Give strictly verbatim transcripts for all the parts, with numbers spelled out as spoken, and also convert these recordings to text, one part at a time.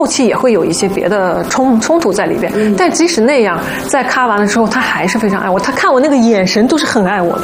后期也会有一些别的冲冲突在里边，嗯、但即使那样，在咔完了之后，他还是非常爱我。他看我那个眼神都是很爱我的。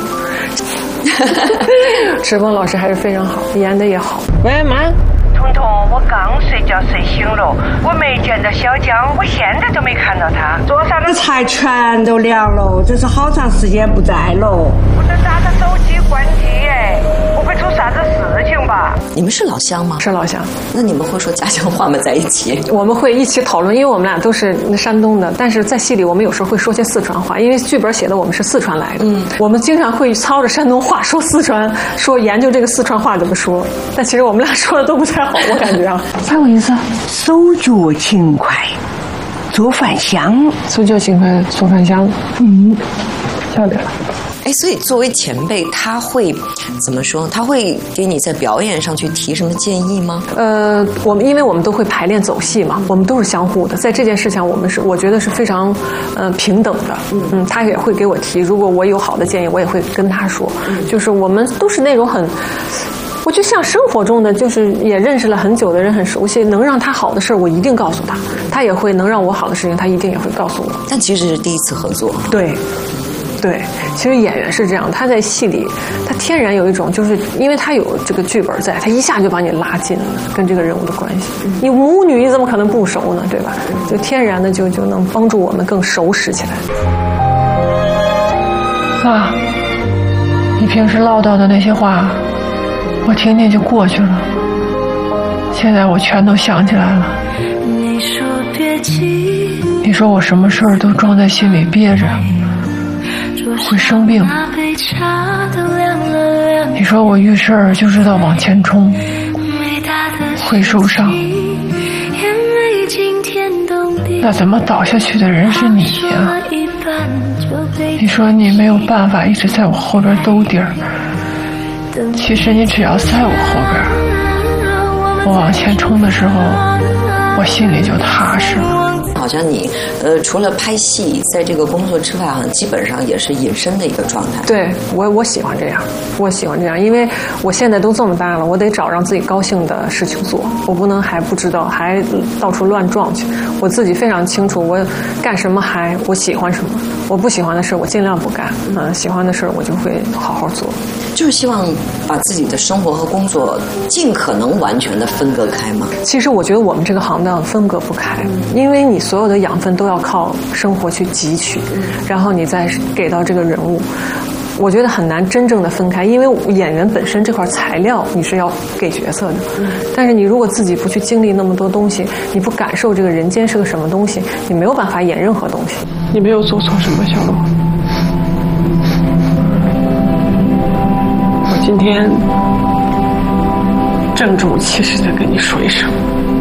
石峰老师还是非常好，演的也好。喂，妈。 彤彤，我刚睡觉睡醒了，我没见到小江，我现在都没看到他。桌上的菜全都凉了，这是好长时间不在了。我这打着手机关机哎，不会出啥子事情吧？ 你们是老乡吗？ 是老乡。 那你们会说家乡话吗？在一起？ 我们会一起讨论，因为我们俩都是山东的，但是在戏里我们有时候会说些四川话，因为剧本写的我们是四川来的。嗯，我们经常会操着山东话说四川，说研究这个四川话怎么说。但其实我们俩说的都不太好，我感觉啊。 啥个意思？手脚勤快，做饭香。 手脚勤快，做饭香。嗯，晓得了。 哎，所以作为前辈，他会怎么说？他会给你在表演上去提什么建议吗？ 呃，我们因为我们都会排练走戏嘛，我们都是相互的，在这件事情我们是我觉得是非常呃平等的。嗯，他也会给我提，如果我有好的建议，我也会跟他说。嗯、就是我们都是那种很。我就像生活中的，就是也认识了很久的人，很熟悉，能让他好的事儿，我一定告诉他；他也会能让我好的事情，他一定也会告诉我。 但其实是第一次合作。 对。对，其实演员是这样，他在戏里，他天然有一种，就是因为他有这个剧本在，他一下就把你拉近了跟这个人物的关系。你母女你怎么可能不熟呢？对吧？就天然的就就能帮助我们更熟识起来。 啊，你平时唠叨的那些话，我听听就过去了。现在我全都想起来了。你说别急，你说我什么事儿都装在心里憋着。会生病，你说我遇事儿就知道往前冲，会受伤，那怎么倒下去的人是你呀？你说你没有办法一直在我后边兜底儿，其实你只要在我后边，我往前冲的时候，我心里就踏实了。 好像你，呃，除了拍戏，在这个工作之外，好像基本上也是隐身的一个状态。 对，我我喜欢这样，我喜欢这样，因为我现在都这么大了，我得找让自己高兴的事情做，我不能还不知道，还到处乱撞去。我自己非常清楚，我干什么还我喜欢什么，我不喜欢的事我尽量不干，嗯，喜欢的事我就会好好做。 就是希望把自己的生活和工作尽可能完全的分割开嘛。 其实我觉得我们这个行当分割不开，因为你所有的养分都要靠生活去汲取，然后你再给到这个人物，我觉得很难真正的分开，因为演员本身这块材料你是要给角色的，但是你如果自己不去经历那么多东西，你不感受这个人间是个什么东西，你没有办法演任何东西。你没有做错什么，小罗。我今天郑重其事地跟你说一声，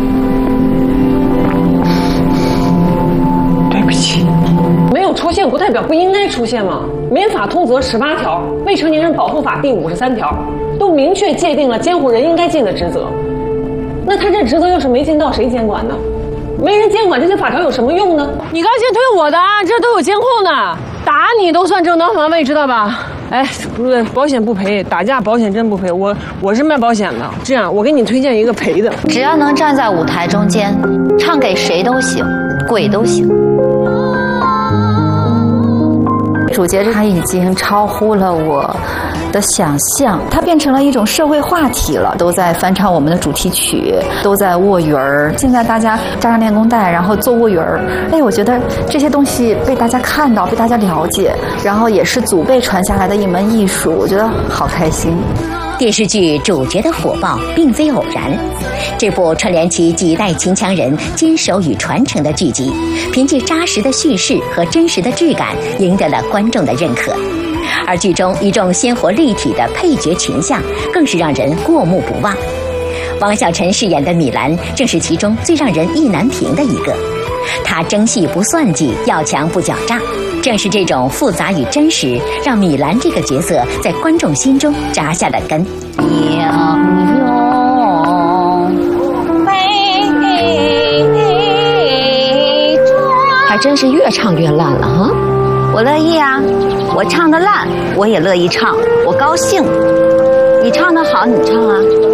对不起。没有出现不代表不应该出现嘛。民法通则十八条、未成年人保护法第五十三条都明确界定了监护人应该尽的职责。那他这职责要是没尽到，谁监管呢？没人监管，这些法条有什么用呢？你刚先推我的啊，这都有监控呢，打你都算正当防卫，知道吧？哎，不是，保险不赔，打架保险真不赔。我我是卖保险的，这样我给你推荐一个赔的。 只要能站在舞台中间，唱给谁都行，鬼都行。主角他已经超乎了我的想象，它变成了一种社会话题了，都在翻唱我们的主题曲，都在卧鱼儿。现在大家扎上练功带，然后做卧鱼儿。哎，我觉得这些东西被大家看到，被大家了解，然后也是祖辈传下来的一门艺术，我觉得好开心。 电视剧主角的火爆并非偶然，这部串联起几代秦腔人坚守与传承的剧集，凭借扎实的叙事和真实的质感，赢得了观众的认可。而剧中一众鲜活立体的配角群像，更是让人过目不忘。王晓晨饰演的米兰，正是其中最让人意难平的一个。她争气不算计，要强不狡诈。正是这种复杂与真实，让米兰这个角色在观众心中扎下了根。 杨勇还真是越唱越烂了哈！我乐意啊，我唱的烂，我也乐意唱，我高兴。你唱的好，你唱啊。